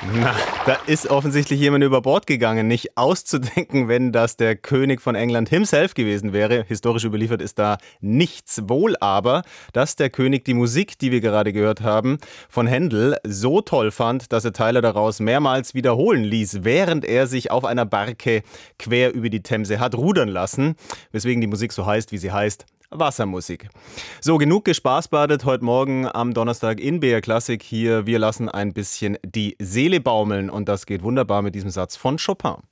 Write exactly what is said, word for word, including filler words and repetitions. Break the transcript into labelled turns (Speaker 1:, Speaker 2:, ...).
Speaker 1: Na, da ist offensichtlich jemand über Bord gegangen. Nicht auszudenken, wenn das der König von England himself gewesen wäre. Historisch überliefert ist da nichts. Wohl aber, dass der König die Musik, die wir gerade gehört haben, von Händel so toll fand, dass er Teile daraus mehrmals wiederholen ließ, während er sich auf einer Barke quer über die Themse hat rudern lassen. Weswegen die Musik so heißt, wie sie heißt. Wassermusik. So, genug gespaßbadet heute Morgen am Donnerstag in B R Klassik hier. Wir lassen ein bisschen die Seele baumeln und das geht wunderbar mit diesem Satz von Chopin.